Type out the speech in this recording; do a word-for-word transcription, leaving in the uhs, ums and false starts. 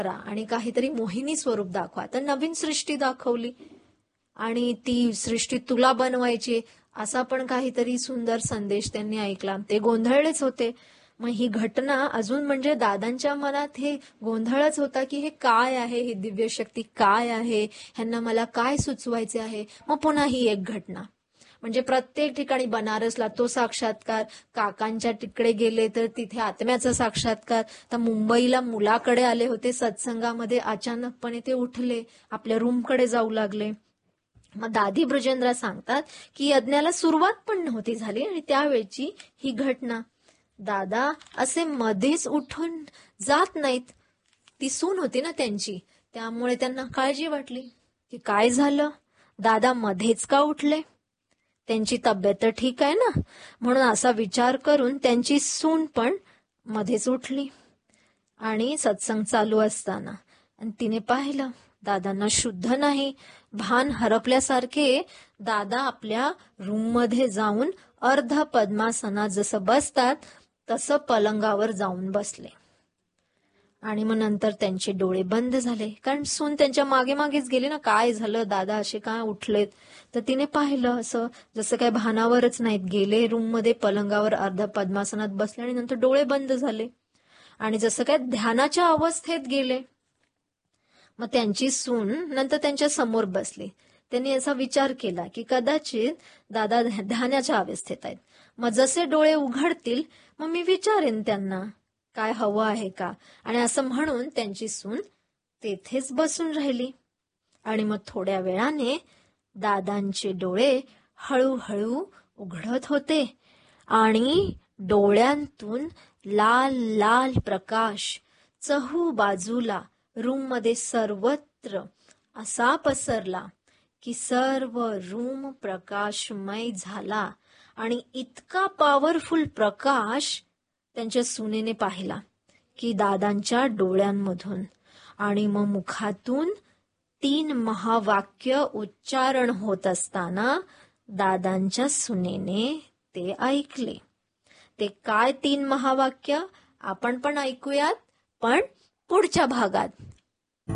करा आणि काहीतरी मोहिनी स्वरूप दाखवा. तर नवीन सृष्टी दाखवली आणि ती सृष्टी तुला बनवायची असा पण काहीतरी सुंदर संदेश त्यांनी ऐकला. ते गोंधळलेच होते. मग ही घटना अजून म्हणजे दादांच्या मनात हे गोंधळच होता की हे काय आहे, ही दिव्य शक्ती काय आहे, ह्यांना मला काय सुचवायचे आहे. मग पुन्हा ही एक घटना म्हणजे प्रत्येक ठिकाणी बनारसला तो साक्षात्कार, काकांच्या तिकडे गेले तर तिथे आत्म्याचा साक्षात्कार, तर मुंबईला मुलाकडे आले होते सत्संगामध्ये, अचानकपणे ते उठले, आपल्या रूमकडे जाऊ लागले. मग दादी ब्रजेंद्र सांगतात की यज्ञाला सुरुवात पण नव्हती झाली आणि त्यावेळची ही घटना. दादा असे मध्येच उठून जात नाहीत. ती सून होती ना त्यांची, त्यामुळे त्यांना काळजी वाटली की काय झालं, दादा मध्येच का उठले, त्यांची तब्येत तर ठीक आहे ना. म्हणून असा विचार करून त्यांची सून पण मध्येच उठली आणि सत्संग चालू असताना आणि तिने पाहिलं दादांना शुद्ध नाही, भान हरपल्यासारखे दादा आपल्या रूममध्ये जाऊन अर्ध पद्मासनात जसं बसतात तसं पलंगावर जाऊन बसले. आणि मग नंतर त्यांचे डोळे बंद झाले, कारण सून त्यांच्या मागे मागेच गेली ना, काय झालं दादा असे काय उठलेत. तर तिने पाहिलं असं जसं काय भानावरच नाहीत, गेले रूममध्ये पलंगावर अर्ध पद्मासनात बसले आणि नंतर डोळे बंद झाले आणि जसं काय ध्यानाच्या अवस्थेत गेले. मग त्यांची सून नंतर त्यांच्या समोर बसली. त्यांनी असा विचार केला की कदाचित दादा ध्यानाच्या अवस्थेत आहेत. मग जसे डोळे उघडतील मग मी विचारेन त्यांना काय हवं आहे का, आणि असं म्हणून त्यांची सून तेथेच बसून राहिली. आणि मग थोड्या वेळाने दादांचे डोळे हळूहळू उघडत होते आणि डोळ्यांतून लाल लाल प्रकाश चहू बाजूला रूममध्ये सर्वत्र असा पसरला की सर्व रूम प्रकाशमय झाला. आणि इतका पॉवरफुल प्रकाश त्यांच्या सुनेने पाहिला की दादांच्या डोळ्यांमधून. आणि मग मुखातून तीन महावाक्य उच्चारण होत असताना दादांच्या सुनेने ते ऐकले. ते काय तीन महावाक्य आपण पण ऐकूयात, पण पुढच्या भागात.